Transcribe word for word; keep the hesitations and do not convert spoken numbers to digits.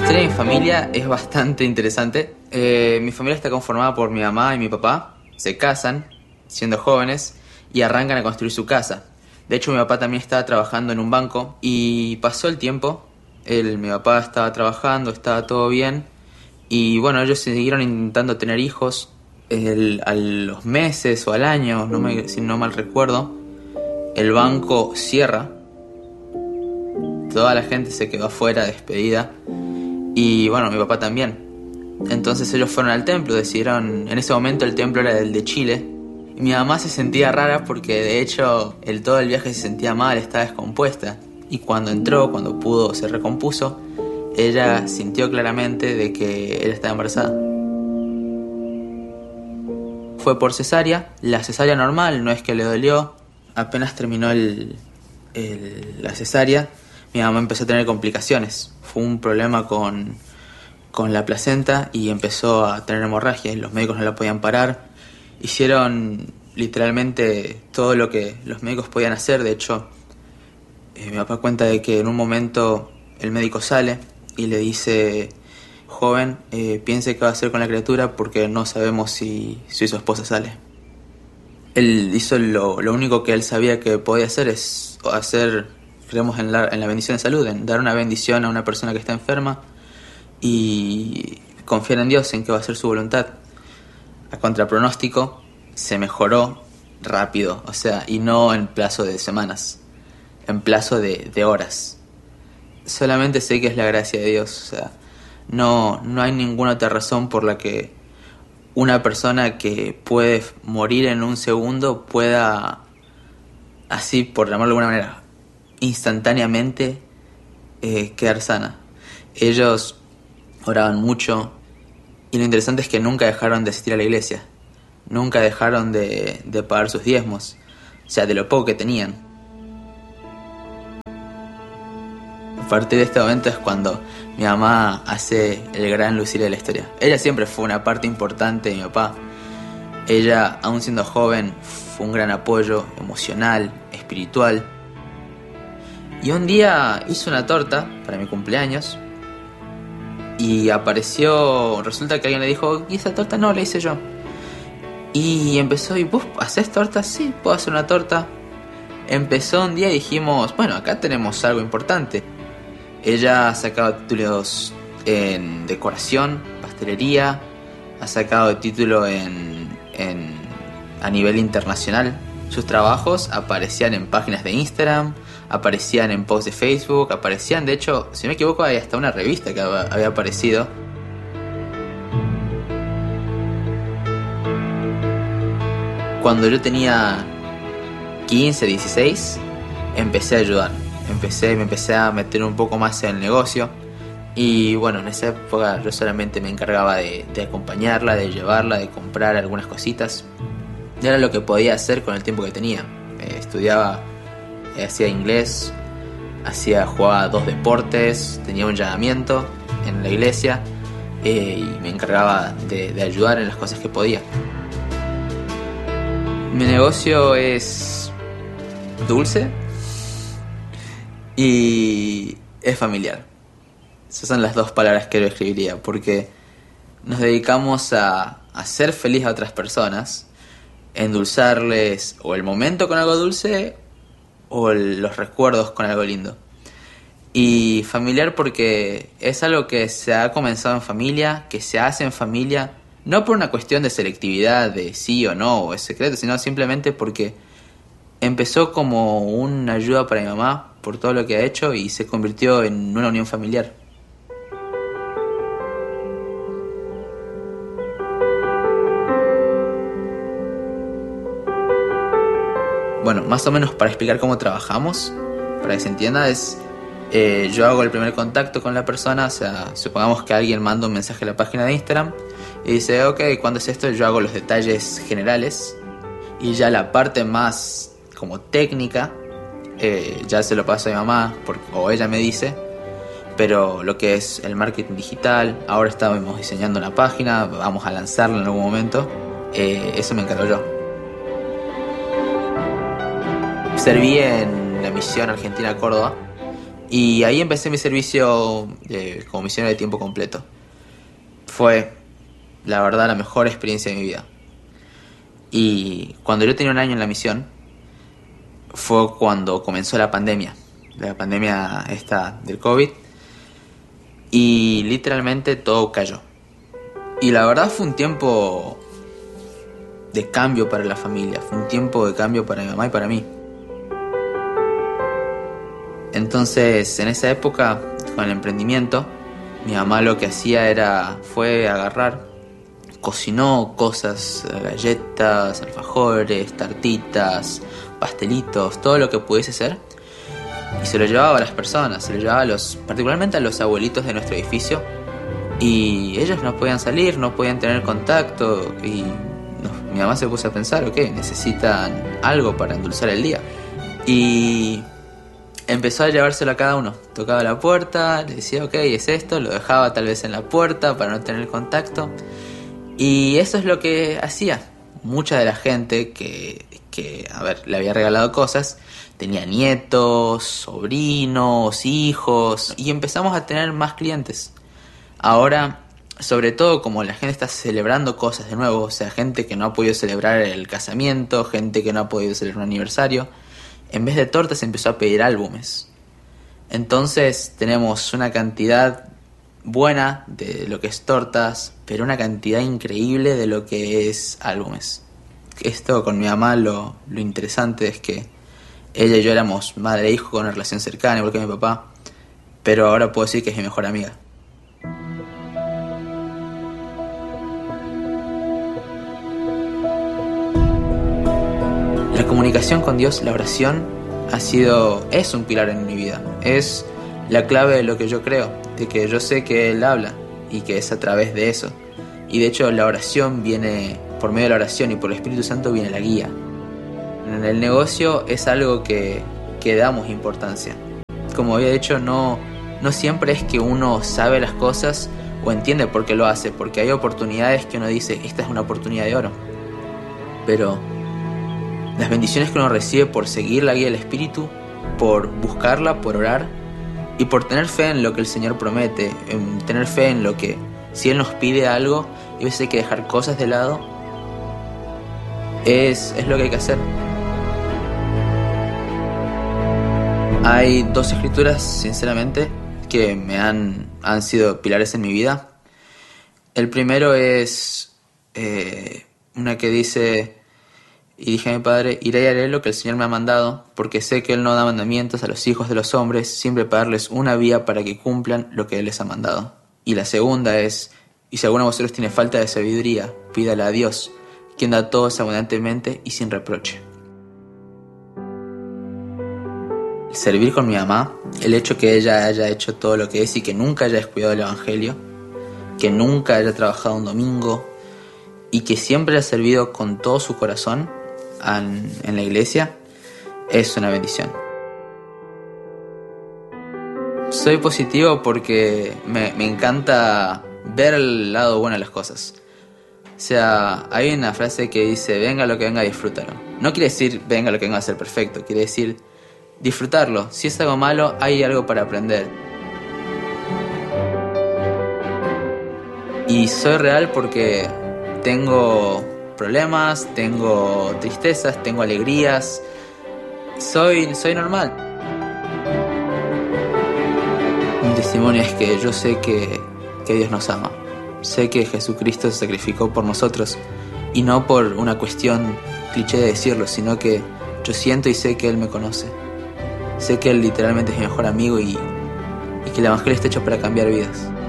historia de mi familia es bastante interesante. Eh, mi familia está conformada por mi mamá y mi papá. Se casan siendo jóvenes y arrancan a construir su casa. De hecho, mi papá también estaba trabajando en un banco y pasó el tiempo. Él, mi papá estaba trabajando, estaba todo bien. Y bueno, ellos siguieron intentando tener hijos. El, a los meses o al año, no me, si no mal recuerdo, el banco cierra. Toda la gente se quedó afuera, despedida. Y bueno, mi papá también. Entonces ellos fueron al templo, decidieron... En ese momento el templo era el de Chile. Y mi mamá se sentía rara porque de hecho el todo el viaje se sentía mal, estaba descompuesta. Y cuando entró, cuando pudo, se recompuso, ella sintió claramente de que ella estaba embarazada. Fue por cesárea, la cesárea normal, no es que le dolió. Apenas terminó el, el, la cesárea, mi mamá empezó a tener complicaciones. Fue un problema con, con la placenta y empezó a tener hemorragia y los médicos no la podían parar. Hicieron literalmente todo lo que los médicos podían hacer. De hecho, eh, mi papá cuenta de que en un momento el médico sale y le dice: joven, eh, piense qué va a hacer con la criatura porque no sabemos si, si su esposa sale. Él hizo lo, lo único que él sabía que podía hacer, es hacer, creemos en la, en la bendición de salud, en dar una bendición a una persona que está enferma y confiar en Dios, en que va a ser su voluntad. A contrapronóstico, se mejoró rápido, o sea, y no en plazo de semanas, en plazo de, de horas. Solamente sé que es la gracia de Dios, o sea, no, no hay ninguna otra razón por la que una persona que puede morir en un segundo pueda, así por llamarlo de alguna manera, instantáneamente eh, quedar sana. Ellos oraban mucho y lo interesante es que nunca dejaron de asistir a la iglesia, nunca dejaron de, de pagar sus diezmos, o sea, de lo poco que tenían. A partir de este momento es cuando mi mamá hace el gran lucir de la historia. Ella siempre fue una parte importante de mi papá. Ella, aún siendo joven, fue un gran apoyo emocional, espiritual. Y un día hizo una torta para mi cumpleaños y apareció, resulta que alguien le dijo: ¿y esa torta? No, la hice yo. Y empezó: ¿y vos hacés tortas? Sí, puedo hacer una torta. Empezó un día y dijimos: bueno, acá tenemos algo importante. Ella ha sacado títulos en decoración, pastelería, ha sacado título en, en, a nivel internacional. Sus trabajos aparecían en páginas de Instagram, aparecían en posts de Facebook, aparecían, de hecho, si no me equivoco, hay hasta una revista que había aparecido. Cuando yo tenía quince, dieciséis, empecé a ayudar. Empecé, me empecé a meter un poco más en el negocio. Y bueno, en esa época yo solamente me encargaba de, de acompañarla, de llevarla, de comprar algunas cositas. Y era lo que podía hacer con el tiempo que tenía. Eh, estudiaba, eh, hacía inglés, hacía, jugaba dos deportes, tenía un llamamiento en la iglesia eh, y me encargaba de, de ayudar en las cosas que podía. Mi negocio es dulce y es familiar. Esas son las dos palabras que yo escribiría, porque nos dedicamos a hacer feliz a otras personas, endulzarles o el momento con algo dulce o el, los recuerdos con algo lindo. Y familiar porque es algo que se ha comenzado en familia, que se hace en familia, no por una cuestión de selectividad, de sí o no, o es secreto, sino simplemente porque empezó como una ayuda para mi mamá por todo lo que ha hecho y se convirtió en una unión familiar. Bueno, más o menos para explicar cómo trabajamos, para que se entienda, es eh, yo hago el primer contacto con la persona, o sea, supongamos que alguien manda un mensaje a la página de Instagram y dice: ok, ¿cuándo es esto? Yo hago los detalles generales y ya la parte más como técnica eh, ya se lo paso a mi mamá porque, o ella me dice, pero lo que es el marketing digital, ahora estamos diseñando una página, vamos a lanzarla en algún momento, eh, eso me encargo yo. Serví en la misión Argentina-Córdoba Y ahí empecé mi servicio de, como misionero de tiempo completo. Fue, la verdad, la mejor experiencia de mi vida. Y cuando yo tenía un año en la misión, fue cuando comenzó la pandemia. La pandemia esta del COVID. Y literalmente todo cayó. Y la verdad fue un tiempo de cambio para la familia. Fue un tiempo de cambio para mi mamá y para mí. Entonces, en esa época, con el emprendimiento, mi mamá lo que hacía era, fue agarrar, cocinó cosas, galletas, alfajores, tartitas, pastelitos, todo lo que pudiese ser, y se lo llevaba a las personas, se lo llevaba a los, particularmente a los abuelitos de nuestro edificio, y ellos no podían salir, no podían tener contacto, y no, mi mamá se puso a pensar, ok, necesitan algo para endulzar el día, y empezó a llevárselo a cada uno. Tocaba la puerta, le decía, ok, es esto, lo dejaba tal vez en la puerta para no tener contacto. Y eso es lo que hacía. Mucha de la gente que, que, a ver, le había regalado cosas, tenía nietos, sobrinos, hijos, y empezamos a tener más clientes. Ahora, sobre todo como la gente está celebrando cosas de nuevo, o sea, gente que no ha podido celebrar el casamiento, gente que no ha podido celebrar un aniversario, en vez de tortas empezó a pedir álbumes. Entonces tenemos una cantidad buena de lo que es tortas, pero una cantidad increíble de lo que es álbumes. Esto con mi mamá, lo, lo interesante es que ella y yo éramos madre e hijo con una relación cercana, igual que mi papá, pero ahora puedo decir que es mi mejor amiga. La comunicación con Dios, la oración, ha sido, es un pilar en mi vida. Es la clave de lo que yo creo, de que yo sé que Él habla y que es a través de eso. Y de hecho la oración viene, por medio de la oración y por el Espíritu Santo viene la guía. En el negocio es algo que, que damos importancia. Como había dicho, no, no siempre es que uno sabe las cosas o entiende por qué lo hace, porque hay oportunidades que uno dice, esta es una oportunidad de oro. Pero las bendiciones que uno recibe por seguir la guía del Espíritu, por buscarla, por orar y por tener fe en lo que el Señor promete, en tener fe en lo que, si Él nos pide algo y a veces hay que dejar cosas de lado, es, es lo que hay que hacer. Hay dos escrituras, sinceramente, que me han, han sido pilares en mi vida. El primero es eh, una que dice: y dije a mi padre, iré y haré lo que el Señor me ha mandado, porque sé que Él no da mandamientos a los hijos de los hombres, siempre para darles una vía para que cumplan lo que Él les ha mandado. Y la segunda es, y si alguno de vosotros tiene falta de sabiduría, pídala a Dios, quien da a todos abundantemente y sin reproche. El servir con mi mamá, el hecho que ella haya hecho todo lo que es y que nunca haya descuidado el Evangelio, que nunca haya trabajado un domingo y que siempre haya servido con todo su corazón en, en la iglesia, es una bendición. Soy positivo porque me, me encanta ver el lado bueno de las cosas. O sea, hay una frase que dice, venga lo que venga, disfrútalo. No quiere decir venga lo que venga a ser perfecto, quiere decir disfrutarlo. Si es algo malo, hay algo para aprender. Y soy real porque tengo problemas, tengo tristezas, tengo alegrías. Soy, soy normal. Mi testimonio es que yo sé que, que Dios nos ama. Sé que Jesucristo se sacrificó por nosotros. Y no por una cuestión cliché de decirlo, sino que yo siento y sé que Él me conoce. Sé que Él literalmente es mi mejor amigo y, y que el Evangelio está hecho para cambiar vidas.